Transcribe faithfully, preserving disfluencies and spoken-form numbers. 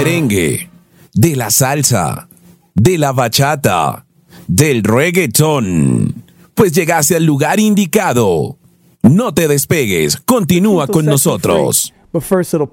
merengue, de la salsa, de la bachata, del reggaetón. Pues llegaste al lugar indicado. No te despegues, continúa con nosotros. But first it'll